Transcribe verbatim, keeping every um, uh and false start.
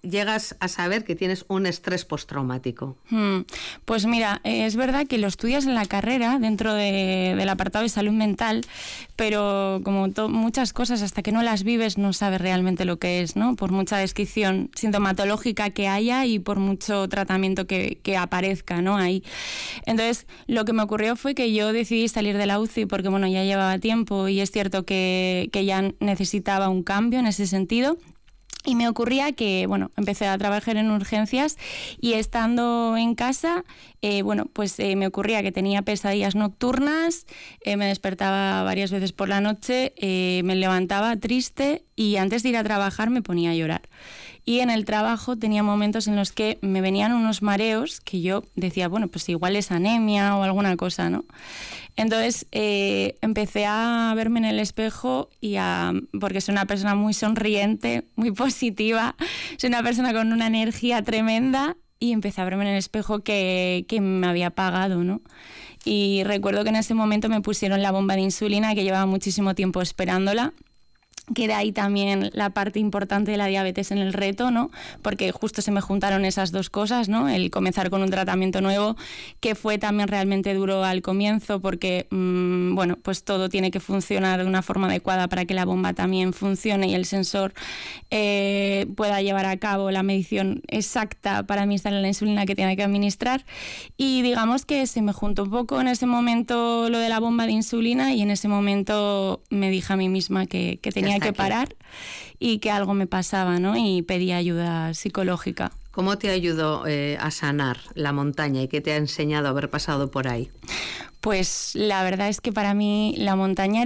llegas a saber que tienes un estrés postraumático? Hmm. Pues mira, eh, es verdad que lo estudias en la carrera, dentro de, del apartado de salud mental, pero como to- muchas cosas, hasta que no las vives no sabes realmente lo que es, ¿no? Por mucha descripción sintomatológica que haya y por mucho tratamiento que, que aparezca, ¿no? Ahí. Entonces, lo que me ocurrió fue que yo decidí salir de la U C I porque, bueno, ya llevaba tiempo y es cierto que, que ya necesitaba un cambio en ese sentido. Y me ocurría que, bueno, empecé a trabajar en urgencias y estando en casa, eh, bueno, pues eh, me ocurría que tenía pesadillas nocturnas, eh, me despertaba varias veces por la noche, eh, me levantaba triste y antes de ir a trabajar me ponía a llorar. Y en el trabajo tenía momentos en los que me venían unos mareos que yo decía, bueno, pues igual es anemia o alguna cosa, ¿no? Entonces eh, empecé a verme en el espejo y a, porque soy una persona muy sonriente, muy positiva, soy una persona con una energía tremenda y empecé a verme en el espejo que, que me había apagado, ¿no? Y recuerdo que en ese momento me pusieron la bomba de insulina, que llevaba muchísimo tiempo esperándola. Que de ahí también la parte importante de la diabetes en el reto, ¿no? Porque justo se me juntaron esas dos cosas, ¿no? El comenzar con un tratamiento nuevo, que fue también realmente duro al comienzo, porque, mmm, bueno, pues todo tiene que funcionar de una forma adecuada para que la bomba también funcione y el sensor eh, pueda llevar a cabo la medición exacta para administrar la insulina que tiene que administrar. Y digamos que se me juntó un poco en ese momento lo de la bomba de insulina y en ese momento me dije a mí misma que, que tenía que parar y que algo me pasaba, ¿no? Y pedí ayuda psicológica. ¿Cómo te ayudó eh, a sanar la montaña y qué te ha enseñado haber pasado por ahí? Pues la verdad es que para mí la montaña